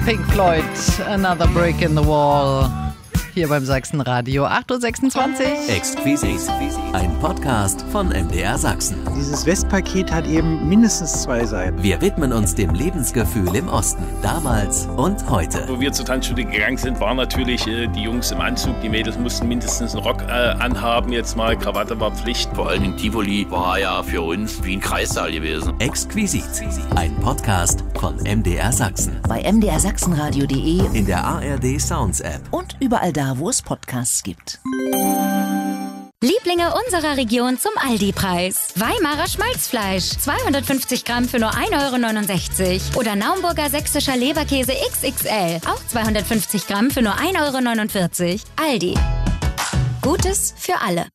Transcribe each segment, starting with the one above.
Pink Floyd, Another Brick in the Wall. Hier beim Sachsenradio, 8.26 Uhr. Exquisit, ein Podcast von MDR Sachsen. Dieses Westpaket hat eben mindestens 2 Seiten. Wir widmen uns dem Lebensgefühl im Osten, damals und heute. Wo wir zur Tanzschule gegangen sind, waren natürlich die Jungs im Anzug. Die Mädels mussten mindestens einen Rock anhaben. Jetzt mal Krawatte war Pflicht. Vor allem in Tivoli war ja für uns wie ein Kreissaal gewesen. Exquisit, ein Podcast von MDR Sachsen. Bei mdrsachsenradio.de, In der ARD Sounds App und überall da, wo es Podcasts gibt. Lieblinge unserer Region zum Aldi-Preis. Weimarer Schmalzfleisch, 250 Gramm für nur 1,69 € oder Naumburger sächsischer Leberkäse XXL, auch 250 Gramm für nur 1,49 €. Aldi. Gutes für alle.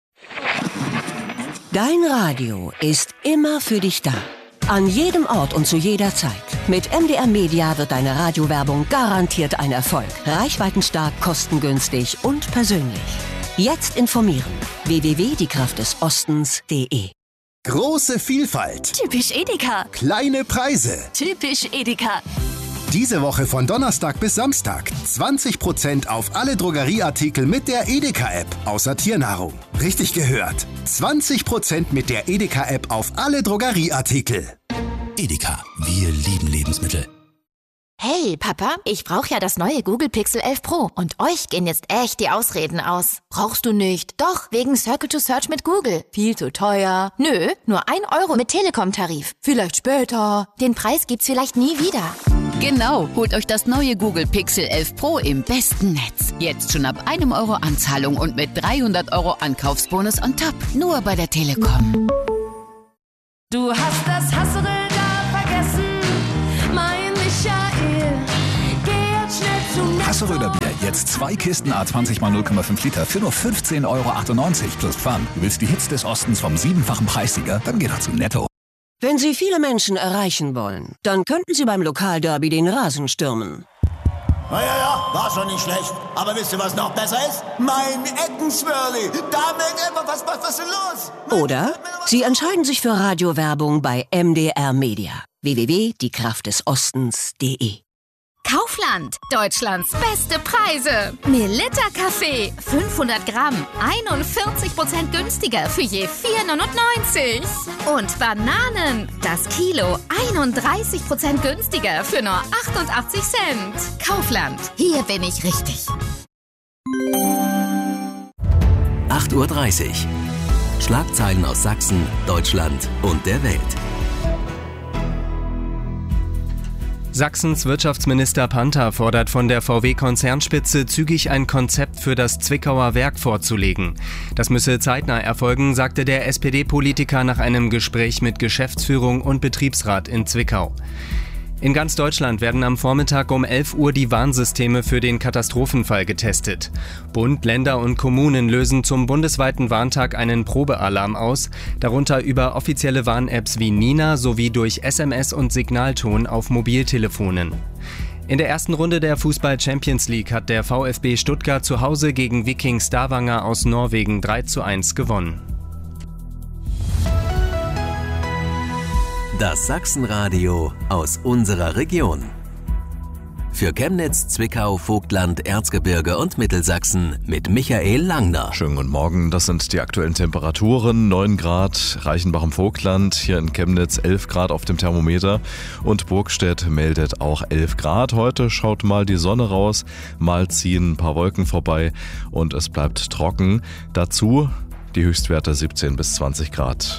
Dein Radio ist immer für dich da. An jedem Ort und zu jeder Zeit. Mit MDR Media wird deine Radiowerbung garantiert ein Erfolg. Reichweitenstark, kostengünstig und persönlich. Jetzt informieren. www.diekraftdesostens.de. Große Vielfalt. Typisch Edeka. Kleine Preise. Typisch Edeka. Diese Woche von Donnerstag bis Samstag 20% auf alle Drogerieartikel mit der Edeka-App, außer Tiernahrung. Richtig gehört. 20% mit der Edeka-App auf alle Drogerieartikel. Edeka, wir lieben Lebensmittel. Hey, Papa, ich brauche ja das neue Google Pixel 11 Pro. Und euch gehen jetzt echt die Ausreden aus. Brauchst du nicht? Doch, wegen Circle to Search mit Google. Viel zu teuer. Nö, nur 1 € mit Telekom-Tarif. Vielleicht später. Den Preis gibt's vielleicht nie wieder. Genau, holt euch das neue Google Pixel 11 Pro im besten Netz. Jetzt schon ab 1 € Anzahlung und mit 300 € Ankaufsbonus on top. Nur bei der Telekom. Du hast das Hassel da vergessen, mein Michael. Geh jetzt schnell zu Netto. Hasseröder Bier, jetzt 2 Kisten A20 x 0,5 Liter für nur 15,98 € plus Pfand. Du willst die Hits des Ostens vom 7-fachen Preissieger? Dann geh doch zu Netto. Wenn Sie viele Menschen erreichen wollen, dann könnten Sie beim Lokalderby den Rasen stürmen. Ja, war schon nicht schlecht. Aber wisst ihr, was noch besser ist? Mein Eckenswirli. Damit was ist denn los? Oder Sie entscheiden sich für Radiowerbung bei MDR Media. www.diekraftdesostens.de. Kaufland, Deutschlands beste Preise. Melitta Kaffee, 500 Gramm, 41% günstiger für je 4,99 €. Und Bananen, das Kilo, 31% günstiger für nur 88 Cent. Kaufland, hier bin ich richtig. 8.30 Uhr. Schlagzeilen aus Sachsen, Deutschland und der Welt. Sachsens Wirtschaftsminister Panther fordert von der VW-Konzernspitze zügig ein Konzept für das Zwickauer Werk vorzulegen. Das müsse zeitnah erfolgen, sagte der SPD-Politiker nach einem Gespräch mit Geschäftsführung und Betriebsrat in Zwickau. In ganz Deutschland werden am Vormittag um 11 Uhr die Warnsysteme für den Katastrophenfall getestet. Bund, Länder und Kommunen lösen zum bundesweiten Warntag einen Probealarm aus, darunter über offizielle Warn-Apps wie Nina sowie durch SMS und Signalton auf Mobiltelefonen. In der ersten Runde der Fußball-Champions League hat der VfB Stuttgart zu Hause gegen Viking Stavanger aus Norwegen 3:1 gewonnen. Das Sachsenradio aus unserer Region. Für Chemnitz, Zwickau, Vogtland, Erzgebirge und Mittelsachsen mit Michael Langner. Schönen guten Morgen, das sind die aktuellen Temperaturen. 9 Grad Reichenbach im Vogtland, hier in Chemnitz 11 Grad auf dem Thermometer und Burgstedt meldet auch 11 Grad. Heute schaut mal die Sonne raus, mal ziehen ein paar Wolken vorbei und es bleibt trocken. Dazu die Höchstwerte 17 bis 20 Grad.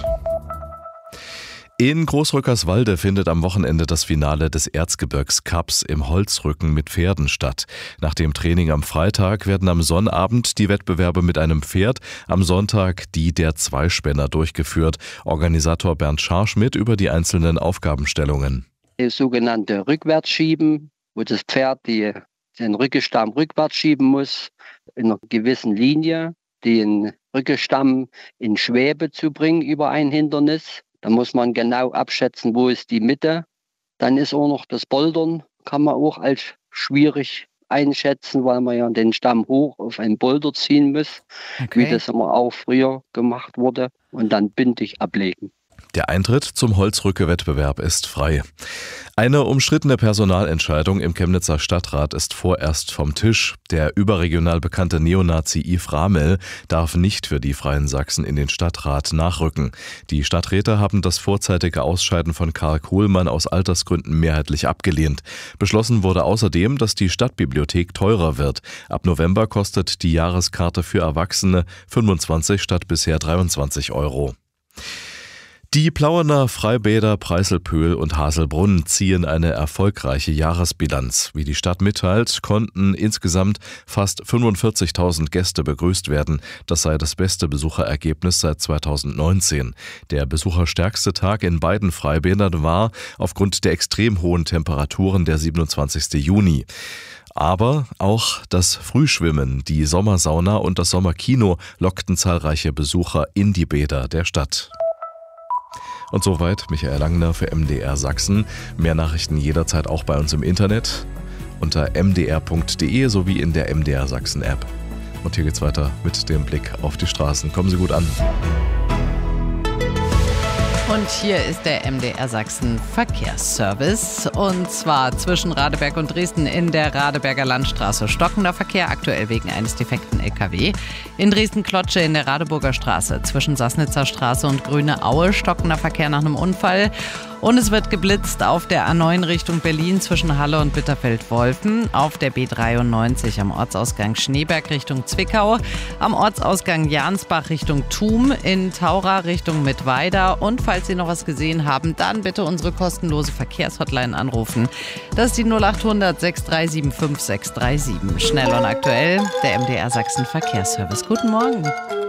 In Großrückerswalde findet am Wochenende das Finale des Erzgebirgscups im Holzrücken mit Pferden statt. Nach dem Training am Freitag werden am Sonnabend die Wettbewerbe mit einem Pferd, am Sonntag die der Zweispänner durchgeführt. Organisator Bernd Scharschmidt über die einzelnen Aufgabenstellungen. Das sogenannte Rückwärtsschieben, wo das Pferd den Rückenstamm rückwärts schieben muss, in einer gewissen Linie, den Rückenstamm in Schwebe zu bringen über ein Hindernis. Da muss man genau abschätzen, wo ist die Mitte. Dann ist auch noch das Bouldern, kann man auch als schwierig einschätzen, weil man ja den Stamm hoch auf einen Boulder ziehen muss, wie das immer auch früher gemacht wurde, und dann bündig ablegen. Der Eintritt zum Holzrücke-Wettbewerb ist frei. Eine umstrittene Personalentscheidung im Chemnitzer Stadtrat ist vorerst vom Tisch. Der überregional bekannte Neonazi Yves Ramel darf nicht für die Freien Sachsen in den Stadtrat nachrücken. Die Stadträte haben das vorzeitige Ausscheiden von Karl Kohlmann aus Altersgründen mehrheitlich abgelehnt. Beschlossen wurde außerdem, dass die Stadtbibliothek teurer wird. Ab November kostet die Jahreskarte für Erwachsene 25 statt bisher 23 €. Die Plauener Freibäder Preißelpöhl und Haselbrunn ziehen eine erfolgreiche Jahresbilanz. Wie die Stadt mitteilt, konnten insgesamt fast 45.000 Gäste begrüßt werden. Das sei das beste Besucherergebnis seit 2019. Der besucherstärkste Tag in beiden Freibädern war aufgrund der extrem hohen Temperaturen der 27. Juni. Aber auch das Frühschwimmen, die Sommersauna und das Sommerkino lockten zahlreiche Besucher in die Bäder der Stadt. Und soweit Michael Langner für MDR Sachsen. Mehr Nachrichten jederzeit auch bei uns im Internet unter mdr.de sowie in der MDR Sachsen App. Und hier geht's weiter mit dem Blick auf die Straßen. Kommen Sie gut an. Und hier ist der MDR Sachsen Verkehrsservice. Und zwar zwischen Radeberg und Dresden in der Radeberger Landstraße stockender Verkehr, aktuell wegen eines defekten LKW. In Dresden-Klotsche in der Radeburger Straße zwischen Sassnitzer Straße und Grüne Aue stockender Verkehr nach einem Unfall. Und es wird geblitzt auf der A9 Richtung Berlin zwischen Halle und Bitterfeld-Wolfen, auf der B93 am Ortsausgang Schneeberg Richtung Zwickau, am Ortsausgang Jansbach Richtung Thum, in Taura Richtung Mittweida. Und falls Sie noch was gesehen haben, dann bitte unsere kostenlose Verkehrshotline anrufen. Das ist die 0800 6375 637. Schnell und aktuell, der MDR Sachsen Verkehrsservice. Guten Morgen.